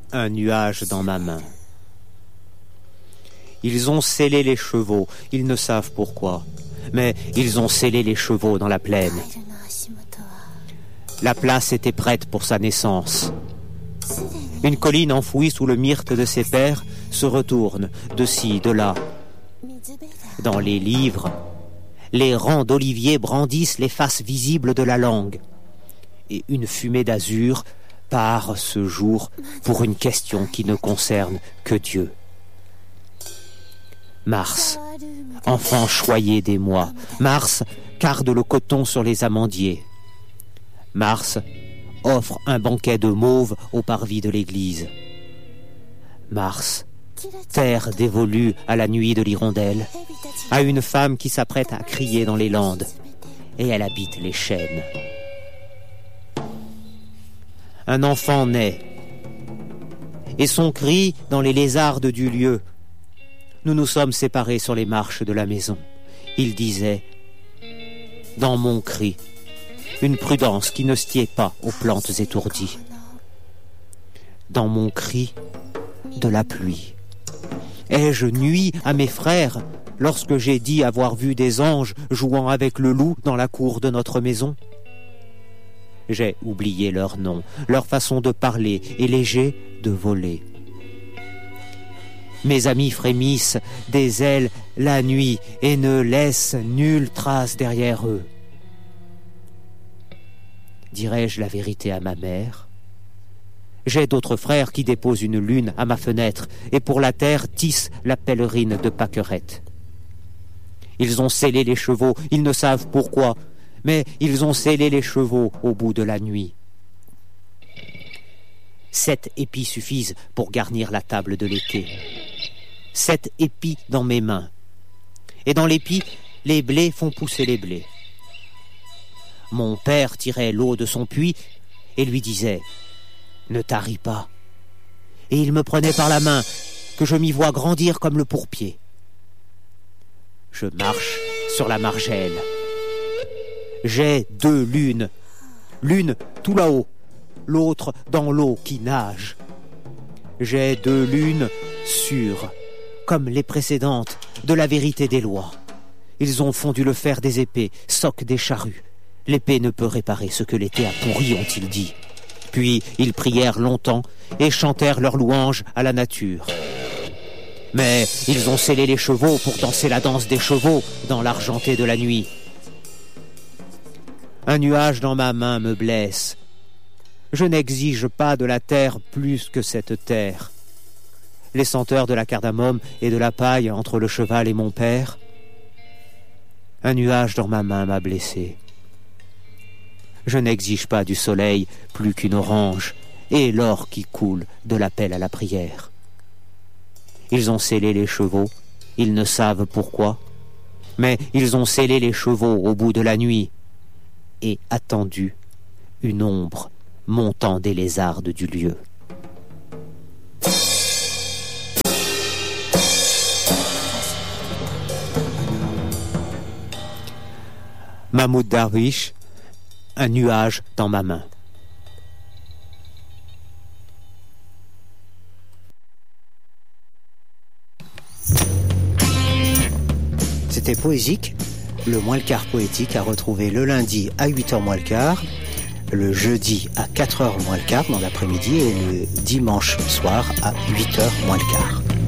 Un nuage dans ma main. Ils ont scellé les chevaux, ils ne savent pourquoi, mais ils ont scellé les chevaux dans la plaine. La place était prête pour sa naissance. Une colline enfouie sous le myrte de ses pères se retourne de ci, de là. Dans les livres, les rangs d'oliviers brandissent les faces visibles de la langue. Et une fumée d'azur part ce jour pour une question qui ne concerne que Dieu. Mars, enfant choyé des mois. Mars carde le coton sur les amandiers. Mars offre un banquet de mauve au parvis de l'église. Mars, terre dévolue à la nuit de l'hirondelle, à une femme qui s'apprête à crier dans les landes, et elle habite les chênes. Un enfant naît, et son cri dans les lézardes du lieu. Nous nous sommes séparés sur les marches de la maison. Il disait, dans mon cri, une prudence qui ne se tiait pas aux plantes étourdies. Dans mon cri, de la pluie. Ai-je nui à mes frères lorsque j'ai dit avoir vu des anges jouant avec le loup dans la cour de notre maison? J'ai oublié leur nom, leur façon de parler et léger de voler. Mes amis frémissent des ailes la nuit et ne laissent nulle trace derrière eux. Dirais-je la vérité à ma mère? J'ai d'autres frères qui déposent une lune à ma fenêtre et pour la terre tissent la pèlerine de Pâquerette. Ils ont scellé les chevaux, ils ne savent pourquoi, mais ils ont scellé les chevaux au bout de la nuit. 7 épis suffisent pour garnir la table de l'été. 7 épis dans mes mains. Et dans l'épi, les blés font pousser les blés. Mon père tirait l'eau de son puits et lui disait « Ne taris pas ». Et il me prenait par la main, que je m'y vois grandir comme le pourpier. Je marche sur la margelle. J'ai 2 lunes, l'une tout là-haut, l'autre dans l'eau qui nage. J'ai 2 lunes sûres, comme les précédentes, de la vérité des lois. Ils ont fondu le fer des épées, soc des charrues. L'épée ne peut réparer ce que l'été a pourri, ont-ils dit. Puis ils prièrent longtemps et chantèrent leurs louanges à la nature. Mais ils ont scellé les chevaux pour danser la danse des chevaux dans l'argenté de la nuit. Un nuage dans ma main me blesse. Je n'exige pas de la terre plus que cette terre. Les senteurs de la cardamome et de la paille entre le cheval et mon père. Un nuage dans ma main m'a blessé. Je n'exige pas du soleil plus qu'une orange et l'or qui coule de l'appel à la prière. Ils ont scellé les chevaux, ils ne savent pourquoi, mais ils ont scellé les chevaux au bout de la nuit et attendu une ombre montant des lézardes du lieu. Mahmoud Darwish, un nuage dans ma main. C'était Poésique, le moins le quart poétique à retrouver le lundi à 8h moins le quart, le jeudi à 4h moins le quart dans l'après-midi et le dimanche soir à 8h moins le quart.